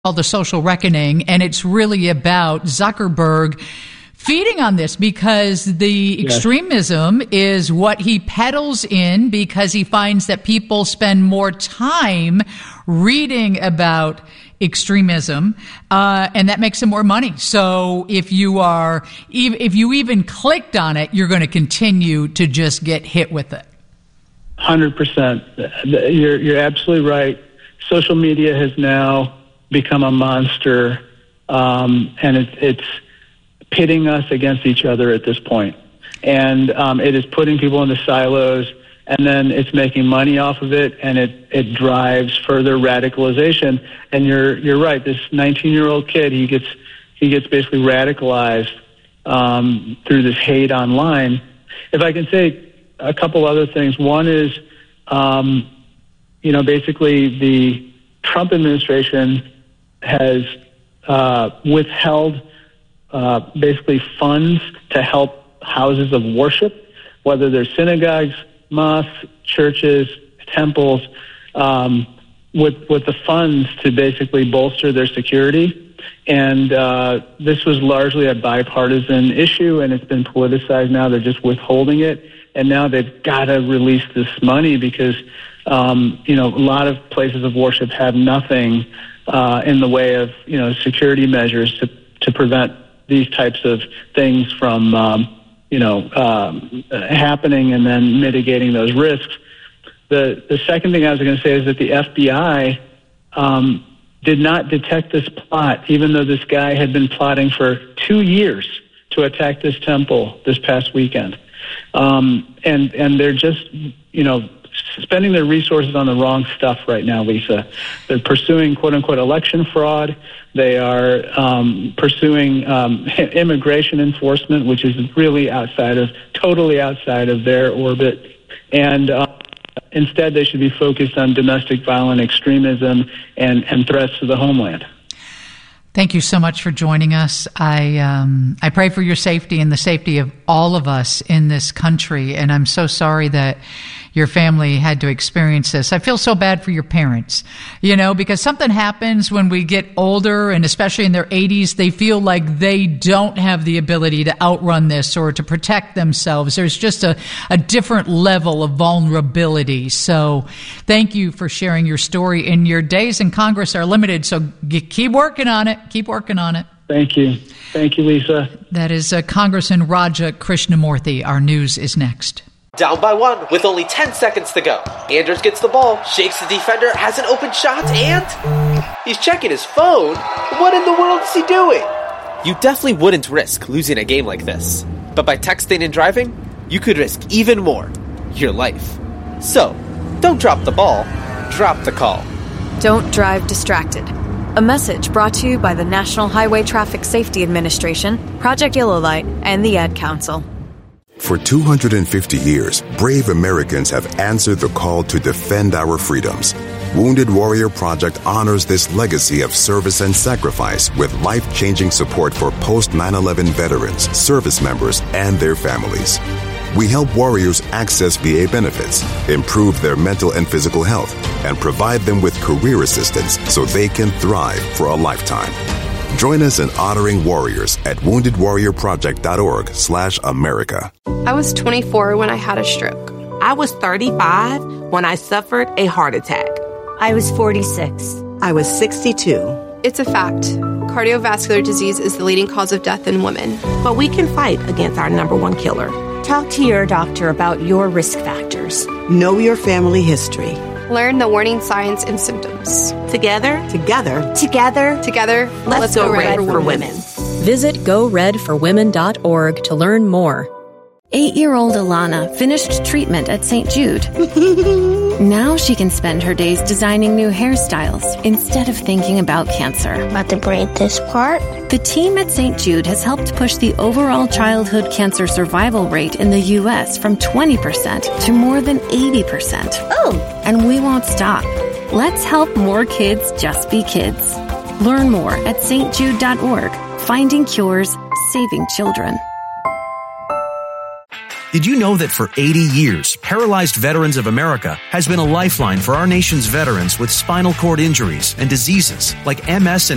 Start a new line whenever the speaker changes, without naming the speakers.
called The Social Reckoning, and it's really about Zuckerberg feeding on this because the extremism is what he peddles in because he finds that people spend more time reading about extremism, and that makes him more money. So if you even clicked on it, you're going to continue to just get hit with it.
100%. You're absolutely right. Social media has now become a monster, and it's pitting us against each other at this point. And it is putting people into silos, and then it's making money off of it, and it drives further radicalization. And you're right. This 19-year-old kid, he gets basically radicalized through this hate online. If I can say a couple other things, one is, basically the Trump administration has withheld basically funds to help houses of worship, whether they're synagogues, mosques, churches, temples, with the funds to basically bolster their security. And this was largely a bipartisan issue, and it's been politicized now. They're just withholding it, and now they've got to release this money because, a lot of places of worship have nothing in the way of, security measures to prevent these types of things from, happening and then mitigating those risks. The second thing I was going to say is that the FBI did not detect this plot, even though this guy had been plotting for 2 years to attack this temple this past weekend. And they're just, spending their resources on the wrong stuff right now, Lisa. They're pursuing quote-unquote election fraud. They are pursuing immigration enforcement, which is really totally outside of their orbit. And instead, they should be focused on domestic violent extremism and threats to the homeland.
Thank you so much for joining us. I pray for your safety and the safety of all of us in this country. And I'm so sorry that your family had to experience this. I feel so bad for your parents, because something happens when we get older, and especially in their 80s, they feel like they don't have the ability to outrun this or to protect themselves. There's just a different level of vulnerability. So thank you for sharing your story. And your days in Congress are limited, so keep working on it. Keep working on it.
Thank you. Thank you, Lisa.
That is Congressman Raja Krishnamurthy. Our news is next.
Down by one with only 10 seconds to go. Anders gets the ball, shakes the defender, has an open shot, and he's checking his phone. What in the world is he doing? You definitely wouldn't risk losing a game like this. But by texting and driving, you could risk even more. Your life. So, don't drop the ball, drop the call.
Don't drive distracted. A message brought to you by the National Highway Traffic Safety Administration, Project Yellow Light, and the Ad Council.
For 250 years, brave Americans have answered the call to defend our freedoms. Wounded Warrior Project honors this legacy of service and sacrifice with life-changing support for post-9/11 veterans, service members, and their families. We help warriors access VA benefits, improve their mental and physical health, and provide them with career assistance so they can thrive for a lifetime. Join us in honoring warriors at woundedwarriorproject.org/America.
I was 24 when I had a stroke.
I was 35 when I suffered a heart attack.
I was 46.
I was 62.
It's a fact. Cardiovascular disease is the leading cause of death in women.
But we can fight against our number one killer.
Talk to your doctor about your risk factors.
Know your family history.
Learn the warning signs and symptoms.
Together,
let's go red for women.
Visit GoRedForWomen.org to learn more. 8-year-old Alana finished treatment at St. Jude. Now she can spend her days designing new hairstyles instead of thinking about cancer.
About to braid this part.
The team at St. Jude has helped push the overall childhood cancer survival rate in the U.S. from 20% to more than 80%.
Oh!
And we won't stop. Let's help more kids just be kids. Learn more at stjude.org. Finding cures, saving children.
Did you know that for 80 years, Paralyzed Veterans of America has been a lifeline for our nation's veterans with spinal cord injuries and diseases like MS and